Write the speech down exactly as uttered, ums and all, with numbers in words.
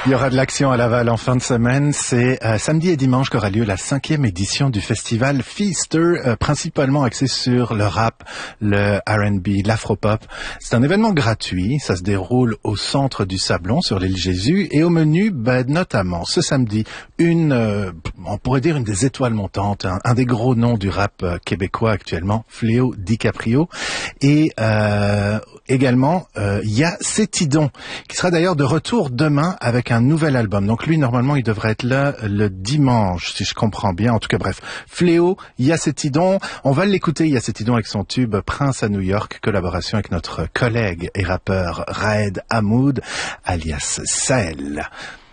Il y aura de l'action à Laval en fin de semaine. C'est euh, samedi et dimanche qu'aura lieu la cinquième édition du festival Feaster, euh, principalement axé sur le rap, le R and B, l'afropop. C'est un événement gratuit. Ça se déroule au centre du Sablon, sur l'île Jésus. Et au menu, ben, notamment, ce samedi, une, euh, on pourrait dire une des étoiles montantes, un, un des gros noms du rap euh, québécois actuellement, Fléau DiCaprio. Et euh, également, euh, il y a Cétidon, qui sera d'ailleurs de retour demain avec un nouvel album. Donc lui, normalement, il devrait être là le dimanche, si je comprends bien. En tout cas, bref, Fléau, Yacétidon. On va l'écouter, Yacétidon, avec son tube Prince à New York, collaboration avec notre collègue et rappeur Raed Hamoud, alias Sahel.